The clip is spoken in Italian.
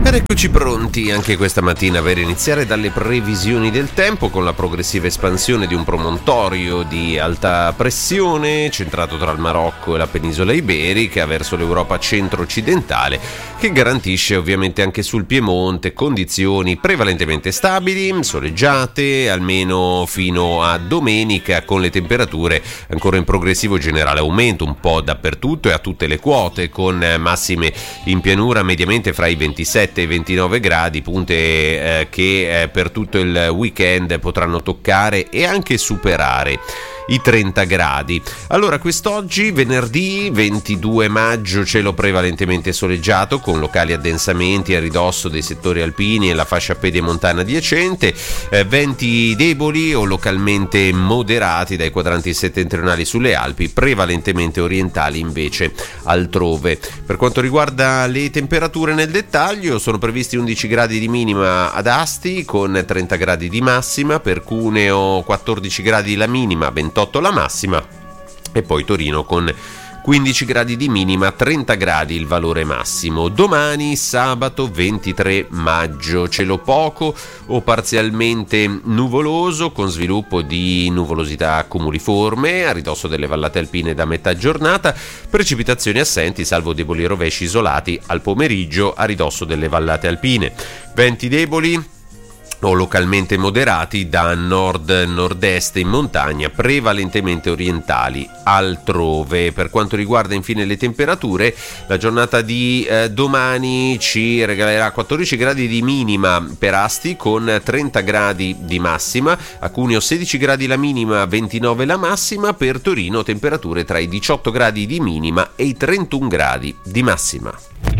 Ed eccoci pronti anche questa mattina per iniziare dalle previsioni del tempo, con la progressiva espansione di un promontorio di alta pressione centrato tra il Marocco e la penisola iberica verso l'Europa centro-occidentale, che garantisce ovviamente anche sul Piemonte condizioni prevalentemente stabili, soleggiate almeno fino a domenica, con le temperature ancora in progressivo generale aumento un po' dappertutto e a tutte le quote, con massime in pianura mediamente fra i 27 e 29 gradi, punte che per tutto il weekend potranno toccare e anche superare i 30 gradi. Allora, quest'oggi, venerdì 22 maggio, cielo prevalentemente soleggiato con locali addensamenti a ridosso dei settori alpini e la fascia pedemontana adiacente, venti deboli o localmente moderati dai quadranti settentrionali sulle Alpi, prevalentemente orientali invece altrove. Per quanto riguarda le temperature nel dettaglio, sono previsti 11 gradi di minima ad Asti con 30 gradi di massima, per Cuneo 14 gradi la minima, 28 la massima, e poi Torino con 15 gradi di minima, 30 gradi il valore massimo. Domani sabato 23 maggio, cielo poco o parzialmente nuvoloso con sviluppo di nuvolosità cumuliforme a ridosso delle vallate alpine da metà giornata, precipitazioni assenti salvo deboli rovesci isolati al pomeriggio a ridosso delle vallate alpine, venti deboli o localmente moderati da nord-nord-est in montagna, prevalentemente orientali altrove. Per quanto riguarda infine le temperature, la giornata di domani ci regalerà 14 gradi di minima per Asti con 30 gradi di massima, a Cuneo 16 gradi la minima, 29 la massima, per Torino temperature tra i 18 gradi di minima e i 31 gradi di massima.